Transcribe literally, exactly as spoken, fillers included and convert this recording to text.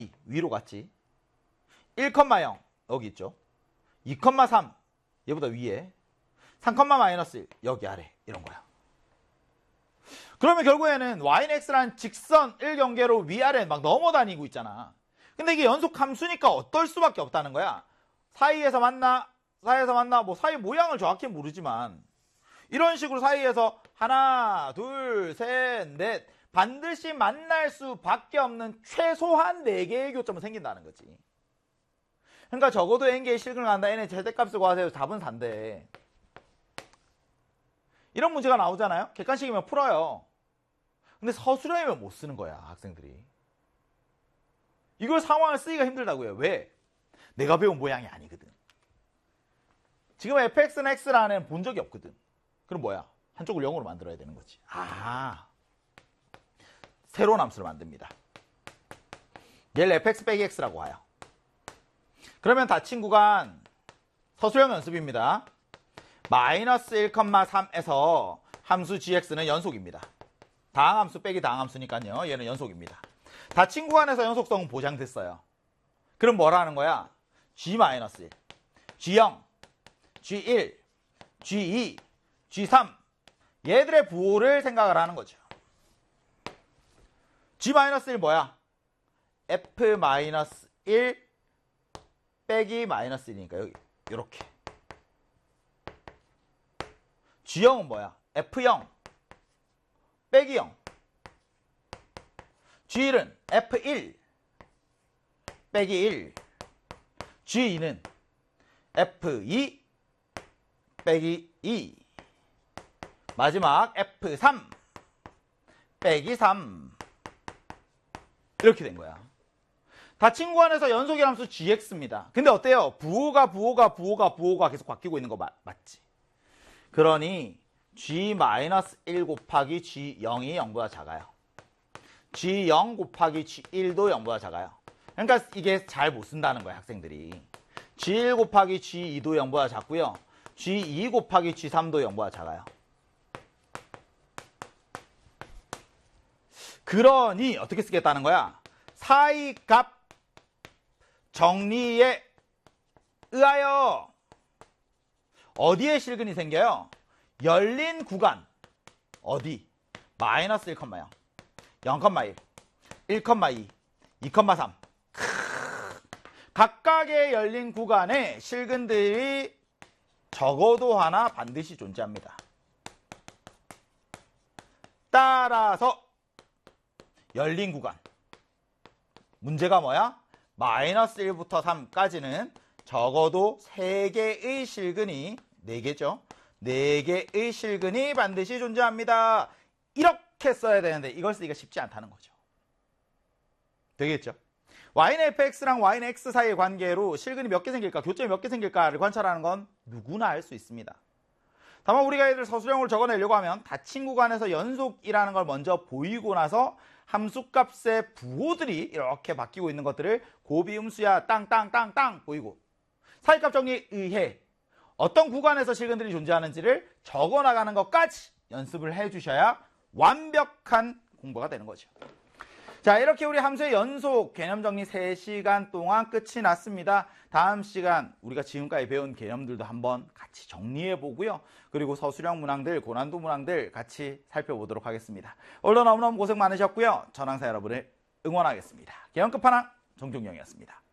위로 갔지. 일, 영 여기 있죠. 이, 삼 얘보다 위에. 삼, 마이너스 일 여기 아래 이런 거야. 그러면 결국에는 와인 엑스라는 직선 일 경계로 위아래 막 넘어다니고 있잖아. 근데 이게 연속 함수니까 어떨 수밖에 없다는 거야. 사이에서 만나, 사이에서 만나, 뭐 사이 모양을 정확히 모르지만 이런 식으로 사이에서 하나, 둘, 셋, 넷 반드시 만날 수밖에 없는 최소한 네 개의 교점은 생긴다는 거지. 그러니까 적어도 n개의 실근을 간다. n의 최대값을 구하세요. 답은 사인데. 이런 문제가 나오잖아요. 객관식이면 풀어요. 근데 서술형이면 못 쓰는 거야, 학생들이. 이걸 상황을 쓰기가 힘들다고요. 왜? 내가 배운 모양이 아니거든. 지금 fx는 x라는 본 적이 없거든. 그럼 뭐야? 한쪽을 영으로 만들어야 되는 거지. 아, 새로운 함수를 만듭니다. 얘를 fx 빼기 x라고 해요. 그러면 닫힌 구간 서술형 연습입니다. 마이너스 일, 삼에서 함수 gx는 연속입니다. 다항함수 빼기 다항함수니까요. 얘는 연속입니다. 닫힌 구간에서 연속성은 보장됐어요. 그럼 뭐라는 거야? g 마이너스 일, 지 영, 지 일, 지 이, 지 삼 얘들의 부호를 생각을 하는 거죠. g 마이너스 일 뭐야? f 마이너스 일 빼기 마이너스 일이니까 여기 이렇게. 지 영은 뭐야? 에프 영 빼기 영. 지 일은 에프 일 빼기 일. 지 이는 에프 이 빼기 이. 마지막 에프 삼 빼기 삼. 이렇게 된 거야. 닫힌 구간에서 연속의 함수 gx입니다. 근데 어때요? 부호가 부호가 부호가 부호가 계속 바뀌고 있는 거 맞, 맞지? 그러니 g 마이너스 일 곱하기 지 영이 영보다 작아요. 지 영 곱하기 지 일도 영보다 작아요. 그러니까 이게 잘 못 쓴다는 거야, 학생들이. 지 일 곱하기 지 이도 영보다 작고요. 지 이 곱하기 지 삼도 영보다 작아요. 그러니 어떻게 쓰겠다는 거야? 사이값 정리에 의하여 어디에 실근이 생겨요? 열린 구간. 어디? 마이너스 일, 영, 영, 일, 일, 이, 이, 삼. 각각의 열린 구간에 실근들이 적어도 하나 반드시 존재합니다. 따라서 열린 구간. 문제가 뭐야? 마이너스 일부터 삼까지는 적어도 세 개의 실근이, 네 개죠? 네 개의 실근이 반드시 존재합니다. 이렇게 써야 되는데 이걸 쓰기가 쉽지 않다는 거죠. 되겠죠? y는 fx랑 y는 x 사이의 관계로 실근이 몇 개 생길까, 교점이 몇 개 생길까를 관찰하는 건 누구나 알 수 있습니다. 다만 우리가 얘들 서술형으로 적어내려고 하면 닫힌 구간에서 연속이라는 걸 먼저 보이고 나서 함수값의 부호들이 이렇게 바뀌고 있는 것들을 고비음수야 땅땅땅땅 보이고 사이값 정리에 의해 어떤 구간에서 실근들이 존재하는지를 적어나가는 것까지 연습을 해주셔야 완벽한 공부가 되는 거죠. 자, 이렇게 우리 함수의 연속 개념 정리 세 시간 동안 끝이 났습니다. 다음 시간 우리가 지금까지 배운 개념들도 한번 같이 정리해 보고요. 그리고 서술형 문항들, 고난도 문항들 같이 살펴보도록 하겠습니다. 오늘도 너무너무 고생 많으셨고요. 전항사 여러분을 응원하겠습니다. 개념 끝판왕 정종영이었습니다.